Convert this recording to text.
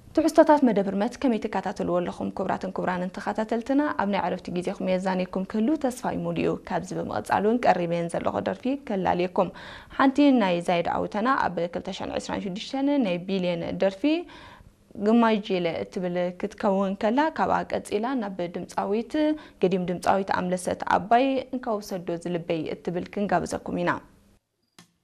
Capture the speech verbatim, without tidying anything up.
ትዕስተታት መደብርመት ከመይ ተከታተልዎ ኣለኹም ክብራትን ክብራንን ተኸታተልትና ኣብ ናይ ዕረፍቲ ግዜኹም የዛኒኩም ክህሉ ተስፋይ ሙሉኡ ካብዚ በመቕጻሉን ቀሪበን ዘለኹ ደርፊ ከላልየኩም ሓንቲ ናይ ዛይድ ዓውተና ኣብ ክልተ ሽሕን ዒስራን ሽዱሽተን ናይ ቢልየን ደርፊ ግማጅለ እትብል ክትከውን ከላ ካብ ቀጽላ ናብ ድምጻዊት ገዲም ድምጻዊት ኣምለሰት ኣባይ እንካውሰዶ ዝልበይ እትብል ክንጋብዘኩም ኢና